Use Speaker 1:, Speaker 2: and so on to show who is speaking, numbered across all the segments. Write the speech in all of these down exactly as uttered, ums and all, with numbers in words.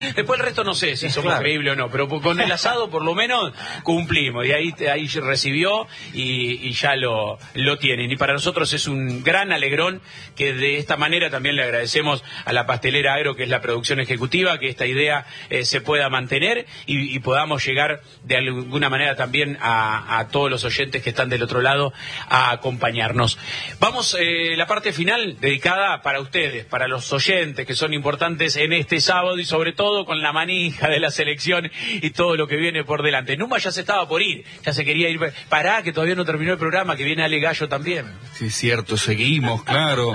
Speaker 1: Después el resto no sé si somos
Speaker 2: claro.
Speaker 1: creíbles o no, pero con el asado por lo menos cumplimos. Y ahí, ahí recibió y, y ya lo, lo tienen. Y para nosotros es un gran alegrón que de esta manera también le agradecemos a la pastelera Agro, que es la producción ejecutiva, que esta idea eh, se pueda mantener y, y podamos llegar de alguna manera también a, a todos los oyentes que están del otro lado a acompañarnos. Vamos, eh, la parte final dedicada para ustedes, para los oyentes que son importantes en este sábado y sobre todo con la manija de la selección y todo lo que viene por delante. Numa ya se estaba por ir, ya se quería ir. Pará, que todavía no terminó el programa, que viene Ale Gallo también.
Speaker 2: Sí, cierto, seguimos, claro.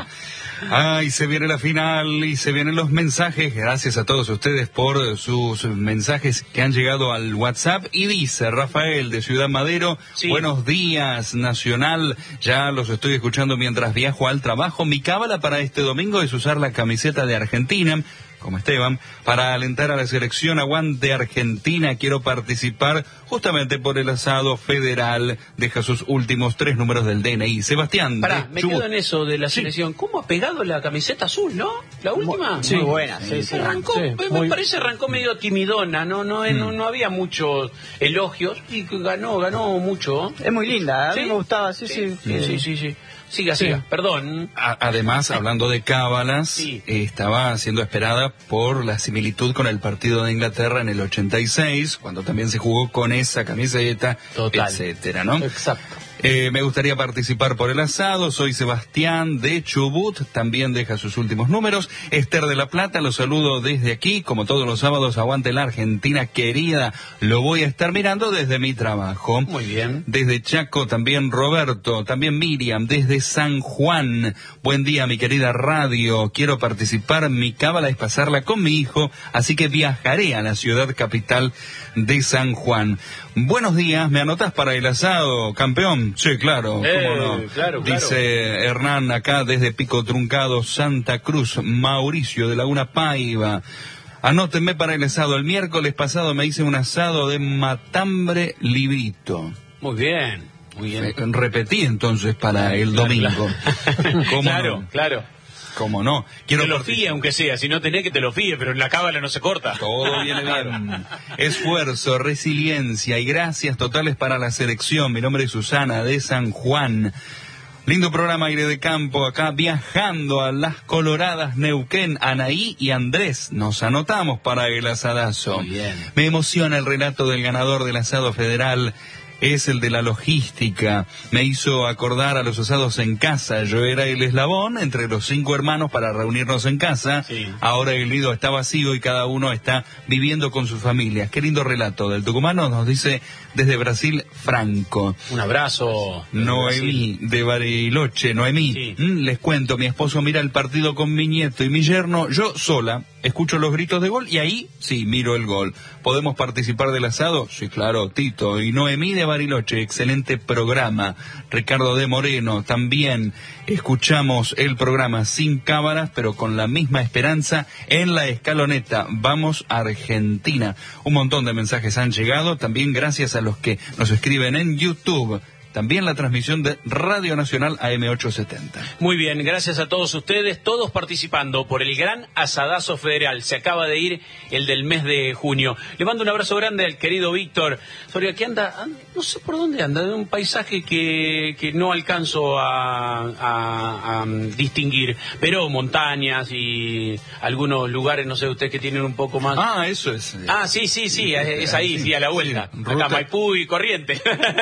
Speaker 2: Ay, se viene la final y se vienen los mensajes. Gracias a todos ustedes por sus mensajes que han llegado al WhatsApp. Y dice Rafael de Ciudad Madero, sí. Buenos días, Nacional. Ya los estoy escuchando mientras viajo al trabajo. Mi cábala para este domingo es usar la camiseta de Argentina, como Esteban, para alentar a la selección. Aguante Argentina, quiero participar justamente por el asado federal. Deja sus últimos tres números del D N I. Sebastián.
Speaker 1: Pará, me quedo en eso de la selección. Sí. ¿Cómo ha pegado la camiseta azul, no? ¿La última?
Speaker 3: Sí, muy buena. Sí, sí.
Speaker 1: Arrancó,
Speaker 3: sí,
Speaker 1: me,
Speaker 3: muy...
Speaker 1: me parece arrancó medio timidona, no no, mm. no no había muchos elogios y ganó, ganó mucho.
Speaker 3: Es muy linda, a mí
Speaker 1: ¿Sí?
Speaker 3: me gustaba, sí, sí.
Speaker 1: Sí, sí, sí. sí, sí. Siga, siga, sí. Perdón.
Speaker 2: A, además, hablando de cábalas, sí. eh, estaba siendo esperada por la similitud con el partido de Inglaterra en el ochenta y seis, cuando también se jugó con esa camiseta,
Speaker 1: Total.
Speaker 2: etcétera, ¿no?
Speaker 3: Exacto.
Speaker 2: Eh, me gustaría participar por el asado. Soy Sebastián de Chubut, también deja sus últimos números. Esther de la Plata, los saludo desde aquí, como todos los sábados. Aguante la Argentina querida, lo voy a estar mirando desde mi trabajo.
Speaker 1: Muy bien.
Speaker 2: Desde Chaco también Roberto, también Miriam, desde San Juan. Buen día, mi querida radio, quiero participar. Mi cábala es pasarla con mi hijo, así que viajaré a la ciudad capital de San Juan. Buenos días, ¿me anotás para el asado, campeón? Sí, claro,
Speaker 1: eh,
Speaker 2: cómo no.
Speaker 1: Claro,
Speaker 2: Dice
Speaker 1: claro.
Speaker 2: Hernán acá desde Pico Truncado, Santa Cruz. Mauricio de Laguna Paiva. Anótenme para el asado. El miércoles pasado me hice un asado de matambre livito.
Speaker 1: Muy bien, muy bien.
Speaker 2: Eh, repetí entonces para el
Speaker 1: claro,
Speaker 2: domingo.
Speaker 1: Claro,
Speaker 2: ¿Cómo
Speaker 1: claro.
Speaker 2: no?
Speaker 1: claro.
Speaker 2: ¿Cómo no?
Speaker 1: Quiero que te lo fíe, aunque sea. Si no tenés, que te lo fíe, pero en la cábala no se corta.
Speaker 2: Todo viene bien. Esfuerzo, resiliencia y gracias totales para la selección. Mi nombre es Susana de San Juan. Lindo programa Aire de Campo, acá viajando a las Coloradas, Neuquén. Anaí y Andrés, nos anotamos para el asadazo.
Speaker 1: Muy bien.
Speaker 2: Me emociona el relato del ganador del asado federal. Es el de la logística. Me hizo acordar a los asados en casa. Yo era el eslabón entre los cinco hermanos para reunirnos en casa.
Speaker 1: Sí.
Speaker 2: Ahora el nido está vacío y cada uno está viviendo con sus familias. Qué lindo relato del tucumano, nos dice desde Brasil, Franco.
Speaker 1: Un abrazo.
Speaker 2: Noemí de Bariloche. Noemí,
Speaker 1: Sí.
Speaker 2: mm, les cuento, mi esposo mira el partido con mi nieto y mi yerno. Yo sola escucho los gritos de gol y ahí sí miro el gol. ¿Podemos participar del asado? Sí, claro, Tito. Y Noemí de Bariloche, excelente programa. Ricardo de Moreno, también escuchamos el programa sin cámaras, pero con la misma esperanza en la escaloneta. Vamos a Argentina. Un montón de mensajes han llegado, también gracias a los que nos escriben en YouTube. También la transmisión de Radio Nacional A M ochocientos setenta.
Speaker 1: Muy bien, gracias a todos ustedes, todos participando por el gran asadazo federal. Se acaba de ir el del mes de junio. Le mando un abrazo grande al querido Víctor. Sobre aquí anda, no sé por dónde anda, de un paisaje que, que no alcanzo a, a, a distinguir, pero montañas y algunos lugares, no sé, ustedes que tienen un poco más...
Speaker 2: Ah, eso es... Eh,
Speaker 1: ah, sí, sí, sí, es, es ahí, sí, a la vuelta.
Speaker 2: Sí,
Speaker 1: acá Maipú y Corrientes.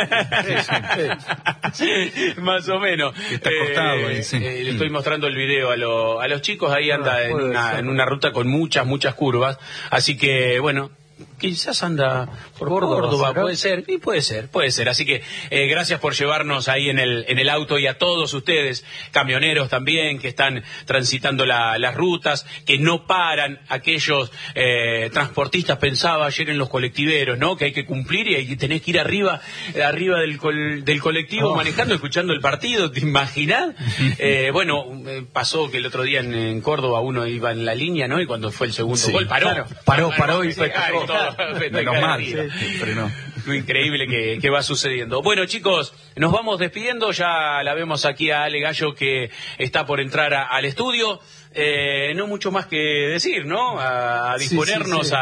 Speaker 1: Más o menos.
Speaker 2: Que está cortado ahí, sí.
Speaker 1: Eh, le estoy mostrando el video a, lo, a los chicos, ahí anda en una, en una ruta con muchas, muchas curvas, así que bueno, quizás anda por Córdoba, Córdoba puede ser, y puede ser, puede ser, así que eh, gracias por llevarnos ahí en el en el auto y a todos ustedes, camioneros también, que están transitando la, las rutas, que no paran, aquellos eh, transportistas, pensaba ayer en los colectiveros, ¿no? Que hay que cumplir y hay que tenés que ir arriba, arriba del, col, del colectivo oh. manejando, escuchando el partido, ¿te imaginás? eh, bueno, eh, pasó que el otro día en, en Córdoba uno iba en la línea, ¿no? Y cuando fue el segundo sí. gol, paró.
Speaker 3: Claro. Paró, paró, paró y fue
Speaker 1: todo.
Speaker 2: Menos mal, sí, sí, frenó.
Speaker 1: Lo increíble que, que va sucediendo. Bueno, chicos, nos vamos despidiendo. Ya la vemos aquí a Ale Gallo, que está por entrar a, al estudio. Eh, no mucho más que decir, ¿no? A, a disponernos sí, sí, sí. a